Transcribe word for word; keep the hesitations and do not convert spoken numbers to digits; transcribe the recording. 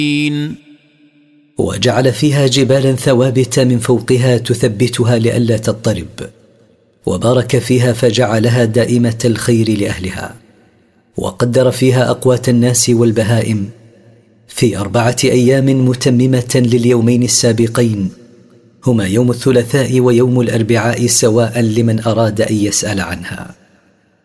وجعل فيها جبالا ثوابت من فوقها تثبتها لئلا تضطرب، وبارك فيها فجعلها دائمة الخير لأهلها، وقدر فيها أقوات الناس والبهائم في أربعة أيام متممة لليومين السابقين، هما يوم الثلاثاء ويوم الأربعاء، سواء لمن أراد أن يسأل عنها.